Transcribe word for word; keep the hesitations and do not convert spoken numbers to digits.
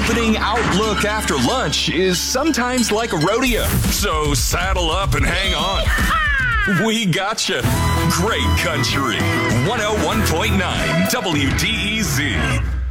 opening outlook after lunch is sometimes like a rodeo. So saddle up and hang on. We gotcha. Great country. one oh one point nine W D E Z.